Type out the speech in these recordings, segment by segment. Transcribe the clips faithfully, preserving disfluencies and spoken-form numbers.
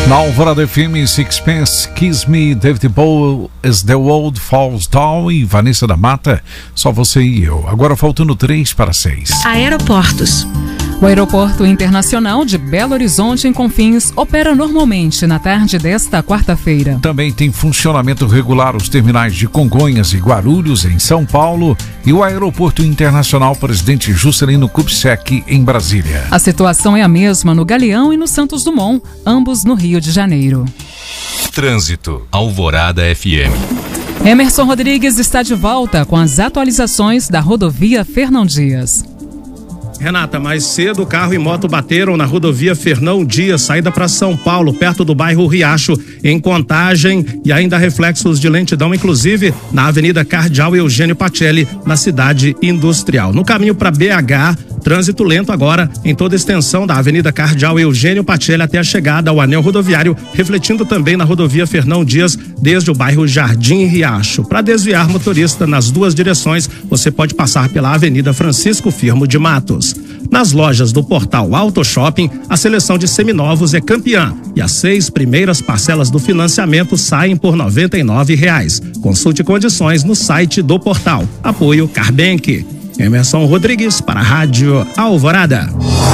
Na Alvorada F M, Sixpence, Kiss Me, David Bowie, As the World Falls Down e Vanessa da Mata, Só Você e Eu. Agora faltando três para seis. Aeroportos. O Aeroporto Internacional de Belo Horizonte, em Confins, opera normalmente na tarde desta quarta-feira. Também tem funcionamento regular os terminais de Congonhas e Guarulhos, em São Paulo, e o Aeroporto Internacional Presidente Juscelino Kubitschek, em Brasília. A situação é a mesma no Galeão e no Santos Dumont, ambos no Rio de Janeiro. Trânsito, Alvorada F M. Emerson Rodrigues está de volta com as atualizações da rodovia Fernão Dias. Renata, mais cedo carro e moto bateram na rodovia Fernão Dias, saída para São Paulo, perto do bairro Riacho, em Contagem, e ainda reflexos de lentidão, inclusive na Avenida Cardeal Eugênio Pacelli, na cidade industrial. No caminho para B H, trânsito lento agora em toda a extensão da Avenida Cardeal Eugênio Pacelli até a chegada ao anel rodoviário, refletindo também na rodovia Fernão Dias, desde o bairro Jardim Riacho. Para desviar motorista nas duas direções, você pode passar pela Avenida Francisco Firmo de Matos. Nas lojas do portal Auto Shopping, a seleção de seminovos é campeã e as seis primeiras parcelas do financiamento saem por noventa e nove reais. Consulte condições no site do portal. Apoio Carbank. Emerson Rodrigues para a Rádio Alvorada.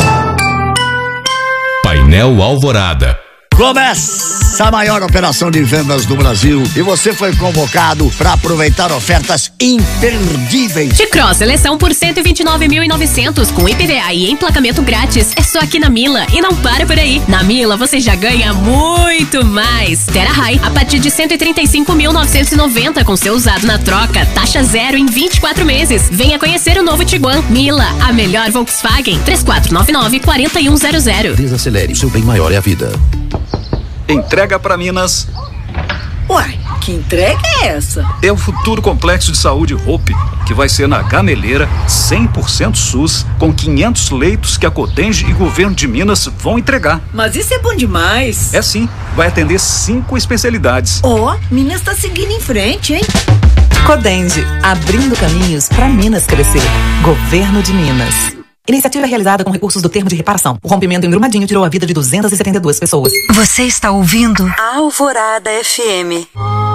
Painel Alvorada. Começa a maior operação de vendas do Brasil e você foi convocado para aproveitar ofertas imperdíveis. T-Cross seleção por cento e vinte e nove mil e novecentos com I P V A e emplacamento grátis. É só aqui na Mila e não para por aí. Na Mila você já ganha muito mais. Terra High a partir de cento e trinta e cinco mil novecentos e noventa com seu usado na troca. Taxa zero em vinte e quatro meses. Venha conhecer o novo Tiguan. Mila, a melhor Volkswagen. três quatro nove nove, quatro um zero zero. Desacelere, seu bem maior é a vida. Entrega para Minas. Uai, que entrega é essa? É o futuro complexo de saúde Hope, que vai ser na Gameleira, cem por cento SUS, com quinhentos leitos que a Cotenge e governo de Minas vão entregar. Mas isso é bom demais. É sim, vai atender cinco especialidades. Ó, oh, Minas tá seguindo em frente, hein? Cotenge, abrindo caminhos para Minas crescer. Governo de Minas. Iniciativa realizada com recursos do termo de reparação. O rompimento em Brumadinho tirou a vida de duzentas e setenta e duas pessoas. Você está ouvindo Alvorada F M.